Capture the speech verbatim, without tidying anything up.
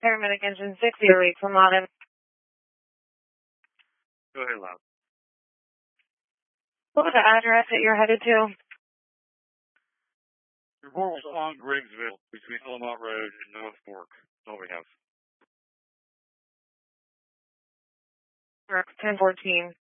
Paramedic engine six zero eight from Lawton. Go ahead, loud. What was the address that you're headed to? Your report was on Griggsville, between Elamont Road and North Fork. That's all we have. ten fourteen.